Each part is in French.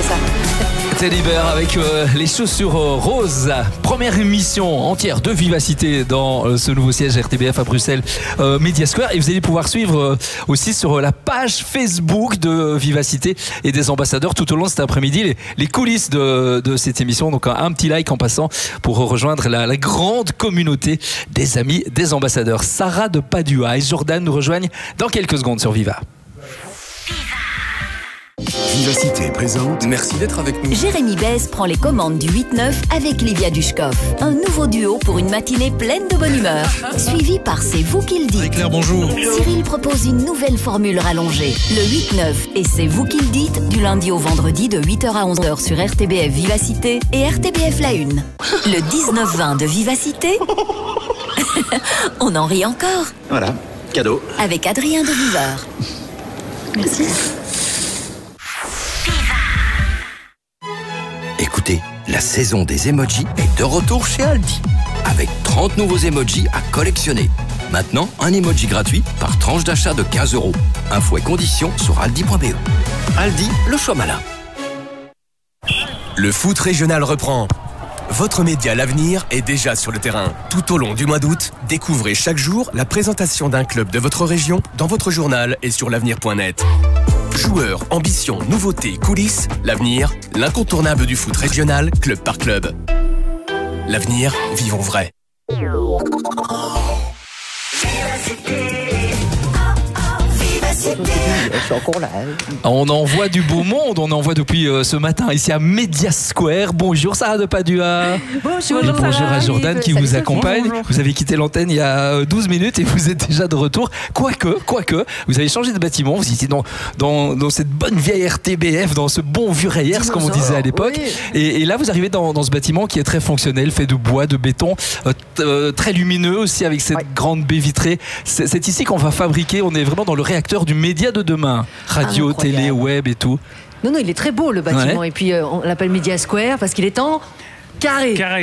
Teddy Bear avec les chaussures roses. Première émission entière de Vivacité dans ce nouveau siège RTBF à Bruxelles Media Square. Et vous allez pouvoir suivre aussi sur la page Facebook de Vivacité et des ambassadeurs tout au long de cet après-midi les coulisses de cette émission. Donc un petit like en passant pour rejoindre la grande communauté des amis des ambassadeurs. Sarah de Padua et Jordan nous rejoignent dans quelques secondes sur Viva. Vivacité présente. Merci d'être avec nous. Jérémy Bèze prend les commandes du 8-9 avec Livia Dushkov. Un nouveau duo pour une matinée pleine de bonne humeur. Suivi par C'est vous qui le dites. Claire, bonjour. Cyril propose une nouvelle formule rallongée. Le 8-9 et C'est vous qui le dites du lundi au vendredi de 8h à 11h sur RTBF Vivacité et RTBF La Une. Le 19-20 de Vivacité. On en rit encore. Voilà, cadeau. Avec Adrien de Viveur. Merci. Écoutez, la saison des emojis est de retour chez Aldi. Avec 30 nouveaux emojis à collectionner. Maintenant, un emoji gratuit par tranche d'achat de 15 €. Infos et conditions sur aldi.be. Aldi, le choix malin. Le foot régional reprend. Votre média L'Avenir est déjà sur le terrain. Tout au long du mois d'août, découvrez chaque jour la présentation d'un club de votre région dans votre journal et sur l'avenir.net. Joueurs, ambitions, nouveautés, coulisses, L'Avenir, l'incontournable du foot régional, club par club. L'Avenir, vivons vrai. On envoie du beau monde, on envoie depuis ce matin ici à Media Square. Bonjour Sarah de Padua. Bonjour, et bonjour à Jordan qui vous accompagne. Bonjour. Vous avez quitté l'antenne il y a 12 minutes et vous êtes déjà de retour. Quoique, vous avez changé de bâtiment, vous étiez dans cette bonne vieille RTBF, dans ce bon vieux Reyers comme on disait à l'époque. Oui. Et là vous arrivez dans ce bâtiment qui est très fonctionnel, fait de bois, de béton, très lumineux aussi avec cette grande baie vitrée. C'est ici qu'on va fabriquer, on est vraiment dans le réacteur du média de demain. Radio, télé, web et tout. Non, il est très beau le bâtiment. Et puis on l'appelle Media Square parce qu'il est en carré. Oui.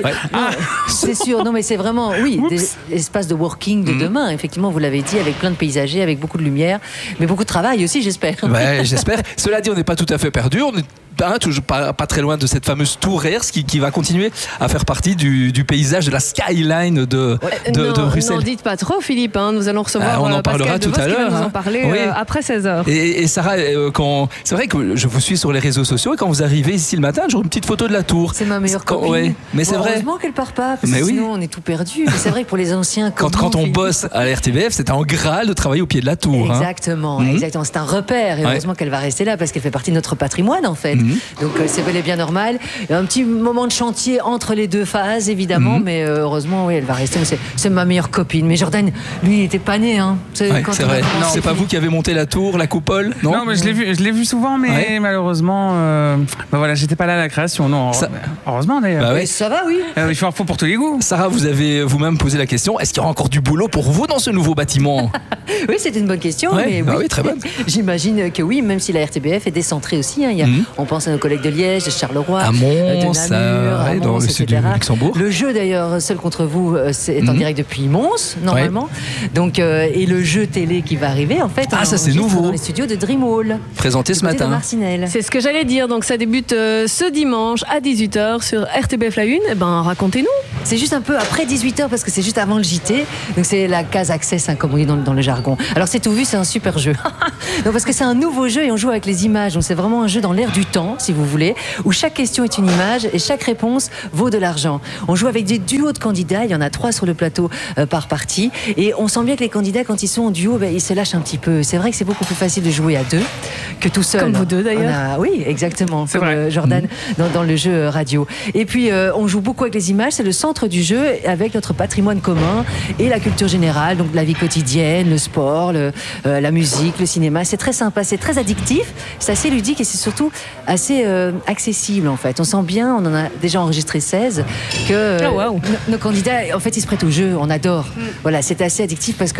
C'est sûr, non mais c'est vraiment, des espaces de working de demain, effectivement, vous l'avez dit, avec plein de paysagers, avec beaucoup de lumière, mais beaucoup de travail aussi, j'espère. Ouais, j'espère. Cela dit, on n'est pas tout à fait perdu, on est toujours pas très loin de cette fameuse tour Reyers qui va continuer à faire partie du paysage de la skyline de Bruxelles. N'en dites pas trop, Philippe, nous allons recevoir on en parlera tout à l'heure. Qui va nous en parler après 16h. Et Sarah, c'est vrai que je vous suis sur les réseaux sociaux et quand vous arrivez ici le matin, j'ai une petite photo de la tour. C'est ma meilleure copine. Mais c'est vrai. Heureusement qu'elle part pas, parce que sinon on est tout perdu. Mais c'est vrai que pour les anciens, quand on bosse à la RTBF, c'est un graal de travailler au pied de la tour. Exactement, exactement. C'est un repère et heureusement qu'elle va rester là parce qu'elle fait partie de notre patrimoine en fait. Donc c'est bel et bien normal. Il y a un petit moment de chantier entre les deux phases évidemment, mais heureusement elle va rester. C'est ma meilleure copine. Mais Jordan, lui, il était pas né. C'est vrai. C'est pas vous qui avez monté la tour, la coupole, non? Non, mais je l'ai vu souvent, mais malheureusement, voilà, j'étais pas là à la création. Non, heureusement d'ailleurs. Ça va, oui. Il faut pour tous les goûts. Sarah, vous avez vous-même posé la question. Est-ce qu'il y aura encore du boulot pour vous dans ce nouveau bâtiment? Oui, c'était une bonne question. Mais oui, très bonne. J'imagine que oui, même si la RTBF est décentrée aussi. On pense à nos collègues de Liège, de Charleroi, à Mons, de Namur, dans le sud du Luxembourg. Le jeu d'ailleurs, Seul contre vous, est en direct depuis Mons, normalement. Donc, et le jeu télé qui va arriver, en fait, ça c'est nouveau. Dans les studios de Dreamhall. Présenté ce matin. C'est ce que j'allais dire. Donc ça débute ce dimanche à 18h sur RTBF La Une. Racontez-nous. C'est juste un peu après 18h parce que c'est juste avant le JT. Donc c'est la case access, comme on dit dans le jargon. Alors c'est tout vu, c'est un super jeu. Donc parce que c'est un nouveau jeu et on joue avec les images. Donc c'est vraiment un jeu dans l'air du temps, si vous voulez, où chaque question est une image et chaque réponse vaut de l'argent. On joue avec des duos de candidats. Il y en a 3 sur le plateau par partie. Et on sent bien que les candidats, quand ils sont en duo, ils se lâchent un petit peu. C'est vrai que c'est beaucoup plus facile de jouer à 2 que tout seul. Comme vous deux d'ailleurs. Oui, exactement. Comme Jordan dans le jeu radio. Et puis on joue beaucoup avec les images. C'est le centre du jeu avec notre patrimoine commun et la culture générale, donc la vie quotidienne, le sport, la musique, le cinéma. C'est très sympa, c'est très addictif, c'est assez ludique et c'est surtout assez accessible en fait. On sent bien, on en a déjà enregistré 16, que nos candidats, en fait, ils se prêtent au jeu, on adore. Voilà, c'est assez addictif parce que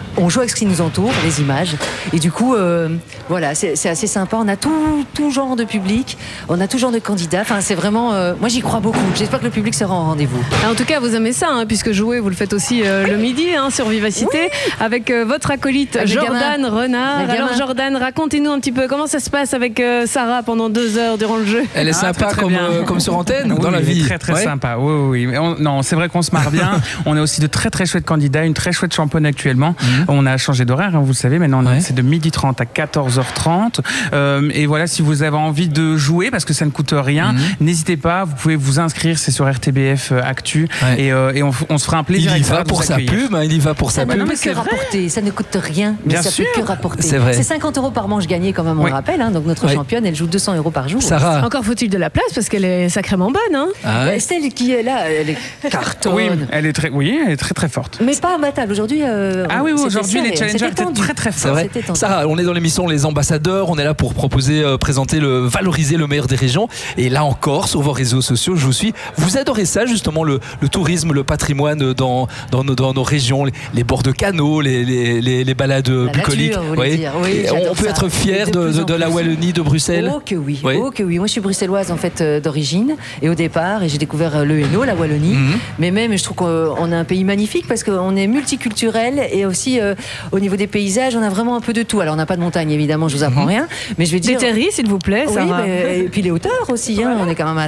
on joue avec ce qui nous entoure, les images. Et du coup, voilà, c'est assez sympa. On a tout genre de public, on a tout genre de candidats. Enfin, c'est vraiment... moi, j'y crois beaucoup. J'espère que le public sera en rendez-vous. En tout cas, vous aimez ça, hein, puisque jouer, vous le faites aussi le midi sur Vivacité, avec votre acolyte avec Jordan Renard. Alors Jordan, racontez-nous un petit peu comment ça se passe avec Sarah pendant 2 heures durant le jeu. Elle est sympa comme sur antenne ou dans la vie. Très sympa. Oui. Non, c'est vrai qu'on se marre bien. On a aussi de très chouettes candidats, une très chouette championne actuellement. On a changé d'horaire, vous le savez. Maintenant, c'est de 12h30 à 14h30. Et voilà, si vous avez envie de jouer, parce que ça ne coûte rien, n'hésitez pas. Vous pouvez vous inscrire. C'est sur RTBF Actu. Et on se fera un plaisir. Il y va pour sa pub. Il y va pour sa pub. Ça ne peut que rapporter. Ça ne coûte rien. Mais bien ça sûr. peut que rapporter. C'est vrai. C'est 50 € par manche gagnée, quand même, on le rappelle. Donc notre championne, elle joue 200 € par jour. Sarah. Encore faut-il de la place parce qu'elle est sacrément bonne. Hein. Celle qui est là, elle est cartonne. Oui, elle est très forte. Mais pas imbattable. Aujourd'hui, aujourd'hui, les challengers étaient très forts. C'est vrai. Sarah, on est dans l'émission Les Ambassadeurs. On est là pour proposer, valoriser le meilleur des régions. Et là encore, sur vos réseaux sociaux, je vous suis. Vous adorez ça, justement, le tourisme, le patrimoine dans nos régions, les bords de canaux, les balades bucoliques. On peut être fier de la Wallonie, de Bruxelles. Oh que oui. Moi, je suis bruxelloise en fait d'origine et au départ, et j'ai découvert le Hainaut, la Wallonie. Mais même, je trouve qu'on a un pays magnifique parce qu'on est multiculturel et aussi au niveau des paysages, on a vraiment un peu de tout. Alors, on n'a pas de montagne, évidemment, je vous apprends rien. Mais je vais dire. Des terris, s'il vous plaît, Sarah. Et puis les hauteurs aussi. On est quand même à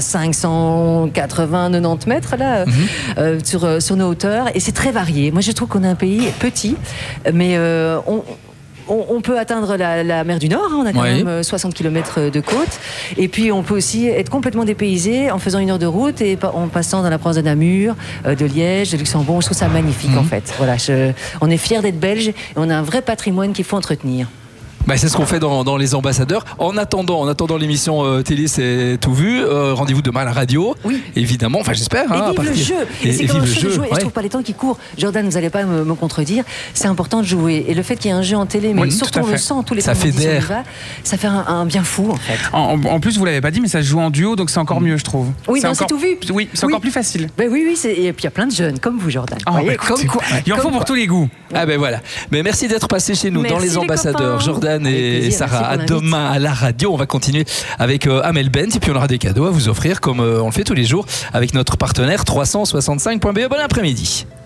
580-90 mètres là sur nos hauteurs et c'est très varié. Moi, je trouve qu'on a un pays petit, mais on peut atteindre la mer du Nord, on a quand même 60 km de côte, et puis on peut aussi être complètement dépaysé en faisant 1 heure de route et en passant dans la province de Namur, de Liège, de Luxembourg. Je trouve ça magnifique en fait. Voilà, on est fiers d'être belges et on a un vrai patrimoine qu'il faut entretenir. C'est ce qu'on fait dans Les Ambassadeurs. En attendant l'émission télé, c'est tout vu. Rendez-vous demain à la radio. Oui. Évidemment, j'espère. Et vive le jeu. Et c'est quand même chouette de jouer. Et je trouve pas les temps qui courent. Jordan, vous n'allez pas me contredire. C'est important de jouer. Et le fait qu'il y ait un jeu en télé, mais surtout on le sent tous les samedis, ça fait un bien fou en fait. En plus, vous l'avez pas dit, mais ça se joue en duo, donc c'est encore mieux, je trouve. Oui, c'est tout vu. Oui, c'est encore plus facile. Oui. Et puis il y a plein de jeunes comme vous, Jordan. Il en faut pour tous les goûts. Voilà. Mais merci d'être passé chez nous dans Les Ambassadeurs, Jordan et Sarah. À demain à la radio. On va continuer avec Amel Bent et puis on aura des cadeaux à vous offrir comme on le fait tous les jours avec notre partenaire 365.be. Bon après-midi.